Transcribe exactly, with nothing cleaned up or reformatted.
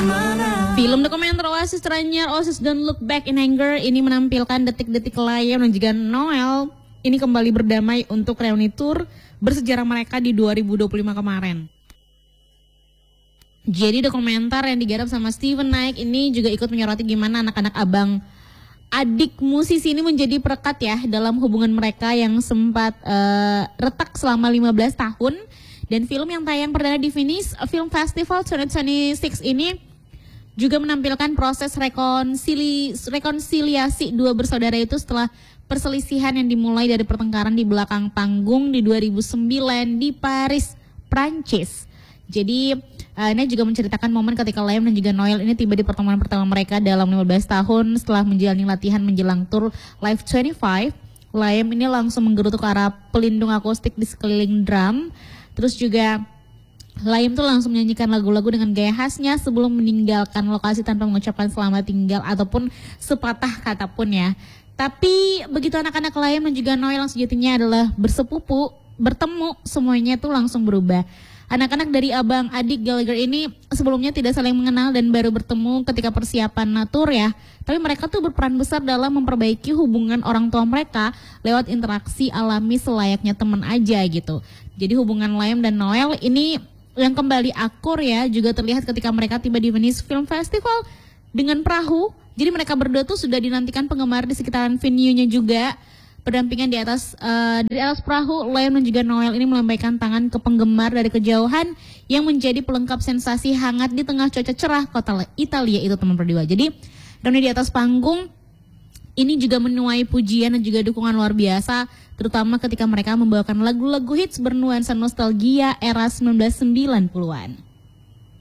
Film dokumenter Oasis Stranger Oasis Don't Look Back in Anger ini menampilkan detik-detik Liam dan juga Noel ini kembali berdamai untuk reuni tour bersejarah mereka di dua ribu dua puluh lima kemarin. Jadi dokumenter yang digarap sama Steven Knight ini juga ikut menyoroti gimana anak-anak abang adik musisi ini menjadi perekat ya dalam hubungan mereka yang sempat uh, retak selama lima belas tahun. Dan film yang tayang perdana di Venice Film Festival dua ribu dua puluh enam ini juga menampilkan proses rekonsili, rekonsiliasi dua bersaudara itu setelah perselisihan yang dimulai dari pertengkaran di belakang panggung di dua ribu sembilan di Paris, Prancis. Jadi uh, ini juga menceritakan momen ketika Liam dan juga Noel ini tiba di pertemuan pertama mereka dalam lima belas tahun setelah menjalani latihan menjelang tour Live dua puluh lima. Liam ini langsung menggerutu ke arah pelindung akustik di sekeliling drum. Terus juga Liam tuh langsung menyanyikan lagu-lagu dengan gaya khasnya sebelum meninggalkan lokasi tanpa mengucapkan selamat tinggal ataupun sepatah kata pun ya. Tapi begitu anak-anak Liam dan juga Noel yang sejatinya adalah bersepupu, bertemu, semuanya tuh langsung berubah. Anak-anak dari abang adik Gallagher ini sebelumnya tidak saling mengenal dan baru bertemu ketika persiapan tour ya. Tapi mereka tuh berperan besar dalam memperbaiki hubungan orang tua mereka lewat interaksi alami selayaknya teman aja gitu. Jadi hubungan Liam dan Noel ini yang kembali akur ya juga terlihat ketika mereka tiba di Venice Film Festival dengan perahu. Jadi mereka berdua tuh sudah dinantikan penggemar di sekitaran venue-nya juga. Berdampingan di atas uh, dari atas perahu, Liam dan juga Noel ini melambaikan tangan ke penggemar dari kejauhan yang menjadi pelengkap sensasi hangat di tengah cuaca cerah kota Italia itu teman berdua. Jadi reuni di atas panggung ini juga menuai pujian dan juga dukungan luar biasa, terutama ketika mereka membawakan lagu-lagu hits bernuansa nostalgia era sembilan belas sembilan puluhan.